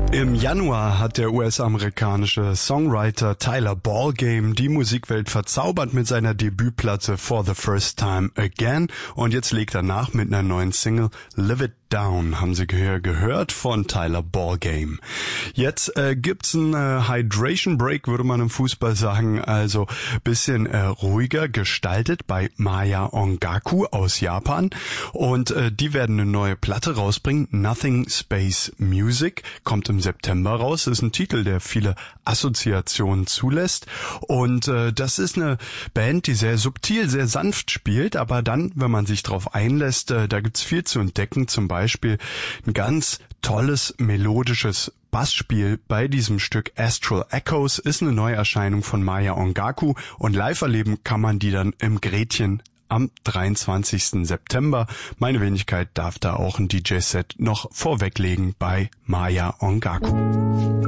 Im Januar hat der US-amerikanische Songwriter Tyler Ballgame die Musikwelt verzaubert mit seiner Debütplatte For the First Time Again und jetzt legt er nach mit einer neuen Single Live It Down, haben Sie gehört von Tyler Ballgame. Jetzt gibt's einen Hydration Break, würde man im Fußball sagen, also bisschen ruhiger gestaltet bei Maya Ongaku aus Japan und die werden eine neue Platte rausbringen, Nothing Space Music, kommt im September raus, ist ein Titel, der viele Assoziationen zulässt und das ist eine Band, die sehr subtil, sehr sanft spielt, aber dann, wenn man sich drauf einlässt, da gibt's viel zu entdecken, zum Beispiel ein ganz tolles melodisches Bassspiel bei diesem Stück Astral Echoes, ist eine Neuerscheinung von Maya Ongaku und live erleben kann man die dann im Gretchen am 23. September. Meine Wenigkeit darf da auch ein DJ-Set noch vorweglegen bei Maya Ongaku.